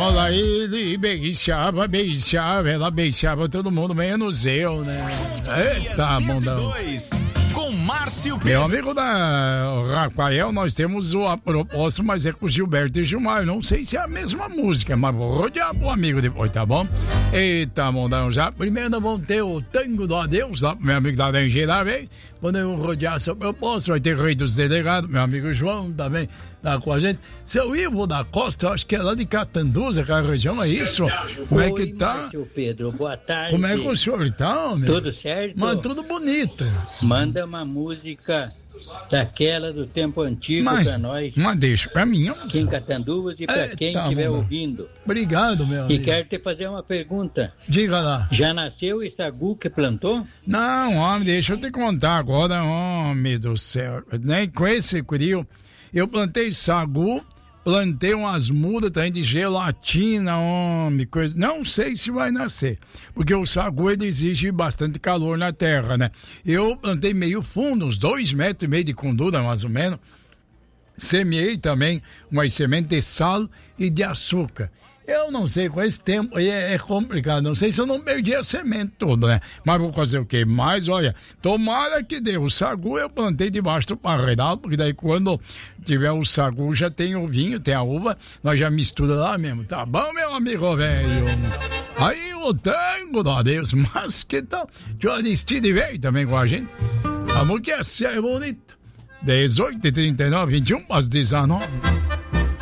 Olha, ele beijava, ela beijava todo mundo, menos eu, né? Eita, mundão. Com Márcio Pedro. Meu amigo da Rafael, nós temos a proposta, mas é com Gilberto e Gilmar. Não sei se é a mesma música, mas vou rodear pro amigo depois, tá bom? Eita, mundão, já. Primeiro nós vamos ter o Tango do Adeus, lá pro meu amigo da Angela, vem. Quando eu rodear essa proposta, vai ter Rei dos Delegados, meu amigo João também tá com a gente. Seu Ivo da Costa, eu acho que é lá de Catanduva, aquela região, é isso? Como é que tá? Márcio Pedro, boa tarde. Como é que o senhor tá, meu? Tudo certo? Mas tudo bonito. Manda uma música daquela do tempo antigo pra nós. Mas deixa pra mim. Aqui em Catanduvas e pra quem estiver ouvindo. Obrigado, meu amigo. E quero te fazer uma pergunta. Diga lá. Já nasceu esse sagu que plantou? Não, homem, deixa eu te contar agora, homem do céu. Nem com esse frio, eu plantei sagu, plantei umas mudas também de gelatina, homem, coisa. Não sei se vai nascer, porque o sagu ele exige bastante calor na terra, né? Eu plantei meio fundo, uns 2,5 metros de fundura, mais ou menos. Semeei também umas sementes de sal e de açúcar. Eu não sei, com esse tempo aí é complicado. Não sei se eu não perdi a semente toda, né? Mas vou fazer o quê? Mas, olha, tomara que dê. O sagu eu plantei debaixo do parreiral, porque daí quando tiver o sagu já tem o vinho, tem a uva, nós já mistura lá mesmo. Tá bom, meu amigo velho? Aí o Tango do Adeus, mas que tal? Tio Aristide veio também com a gente. A música é bonita. 18h39, 21 às 19.